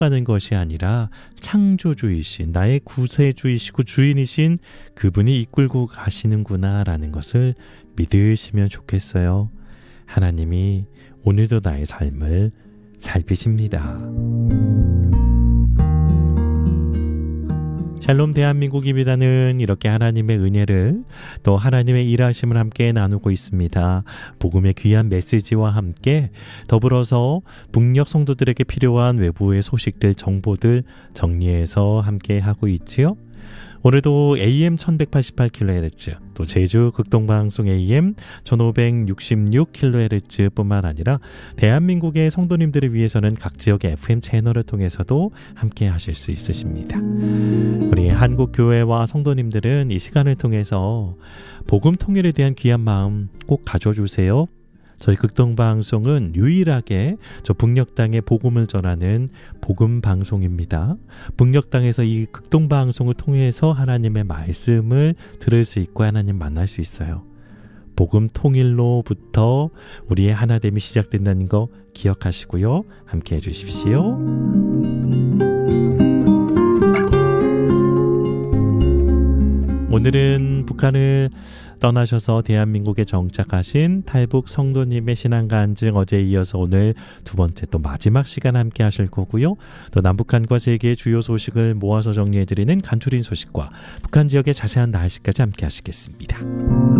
받는 것이 아니라 창조주이신 나의 구세주이시고 주인이신 그분이 이끌고 가시는구나라는 것을 믿으시면 좋겠어요. 하나님이 오늘도 나의 삶을 살피십니다. 샬롬 대한민국입니다는 이렇게 하나님의 은혜를 또 하나님의 일하심을 함께 나누고 있습니다. 복음의 귀한 메시지와 함께 더불어서 북녘 성도들에게 필요한 외부의 소식들, 정보들 정리해서 함께 하고 있지요. 오늘도 AM 1188kHz, 또 제주 극동방송 AM 1566kHz 뿐만 아니라 대한민국의 성도님들을 위해서는 각 지역의 FM 채널을 통해서도 함께 하실 수 있으십니다. 우리 한국교회와 성도님들은 이 시간을 통해서 복음 통일에 대한 귀한 마음 꼭 가져주세요. 저희 극동방송은 유일하게 저 북녘 땅에 복음을 전하는 복음 방송입니다. 북녘 땅에서 이 극동방송을 통해서 하나님의 말씀을 들을 수 있고 하나님 만날 수 있어요. 복음 통일로부터 우리의 하나됨이 시작된다는 거 기억하시고요. 함께 해주십시오. 오늘은 북한을 떠나셔서 대한민국에 정착하신 탈북 성도님의 신앙간증, 어제에 이어서 오늘 두 번째 또 마지막 시간 함께 하실 거고요. 또 남북한과 세계의 주요 소식을 모아서 정리해드리는 간추린 소식과 북한 지역의 자세한 날씨까지 함께 하시겠습니다.